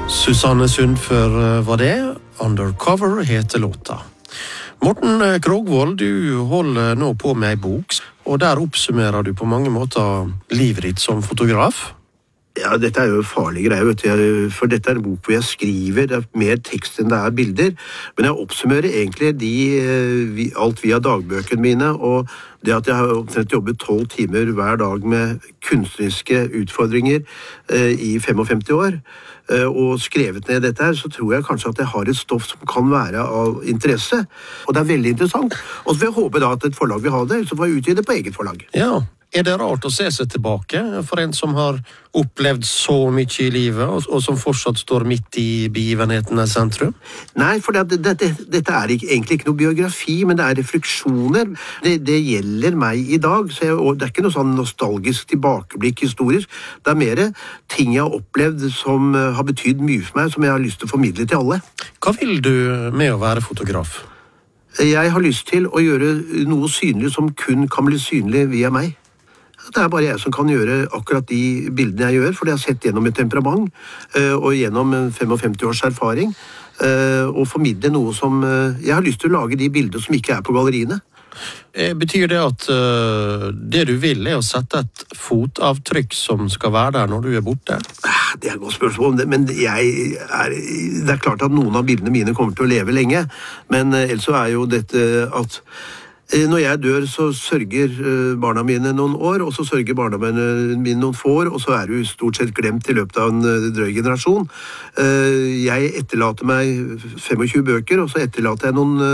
Susanne Sundfør var det. Undercover heter låta. Morten Krogvold, du holder nå på med en bok, og der oppsummerer du på mange måter livet ditt som fotograf. Ja, dette jo farlig greie, vet du, for dette en bok hvor jeg skriver, det mer tekst enn det bilder, men jeg oppsummerer egentlig alt via dagbøkene mine, og det at jeg har omtrent jobbet 12 timer hver dag med kunstneriske utfordringer i 55 år, og skrevet ned dette her, så tror jeg kanskje at jeg har et stoff som kan være av interesse, og det veldig interessant. Og så vil jeg håpe da at et forlag vil ha det, så får jeg utgi det på eget forlag. Ja. Det rart å se seg tilbake for en som har opplevd så mye i livet, og som fortsatt står midt i begivenhetenes sentrum? Nei, for dette egentlig ikke noe biografi, men det refleksjoner. Det gjelder meg i dag, så det ikke noe sånn nostalgisk tilbakeblikk historisk. Det mer ting jeg har opplevd som har betydd mye for meg, som jeg har lyst til å formidle til alle. Hva vil du med å være fotograf? Jeg har lyst til å gjøre noe synlig som kun kan bli synlig via meg. Det bare jeg som kan gjøre akkurat de bildene jeg gjør, for det har jeg sett gjennom et temperament og gjennom 55 års erfaring, og formidle noe som jeg har lyst til å lage de bildene som ikke på galleriene. Betyr det at det du vil å sette et fotavtrykk som skal være der når du borte? Det et godt spørsmål, men det klart at noen av bildene mine kommer til å leve lenge, men ellers så jo dette at når jeg dør, så sørger barna mine noen år, og så sørger barna mine noen få år, og så du stort sett glemt i løpet av en drøy generasjon. Jeg etterlater meg 25 bøker, og så etterlater jeg noen